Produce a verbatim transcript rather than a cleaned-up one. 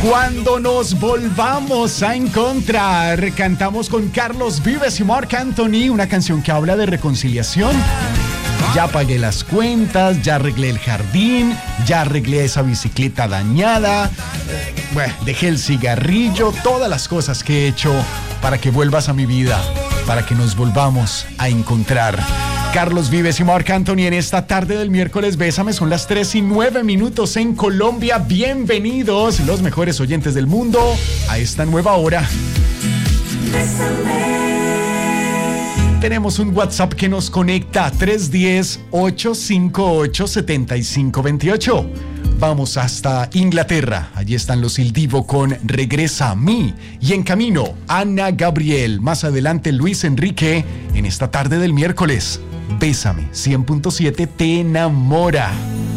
Cuando nos volvamos a encontrar, cantamos con Carlos Vives y Marc Anthony, una canción que habla de reconciliación. Ya pagué las cuentas, ya arreglé el jardín, ya arreglé esa bicicleta dañada, bueno, dejé el cigarrillo, todas las cosas que he hecho para que vuelvas a mi vida, para que nos volvamos a encontrar. Carlos Vives y Marc Anthony en esta tarde del miércoles Bésame, son las tres y nueve minutos en Colombia. Bienvenidos, los mejores oyentes del mundo, a esta nueva hora. Bésame. Tenemos un WhatsApp que nos conecta, tres uno cero, ocho cinco ocho, siete cinco dos ocho. Vamos hasta Inglaterra. Allí están los Il Divo con Regresa a mí. Y en camino, Ana Gabriel. Más adelante, Luis Enrique. En esta tarde del miércoles, Bésame, cien punto siete te enamora.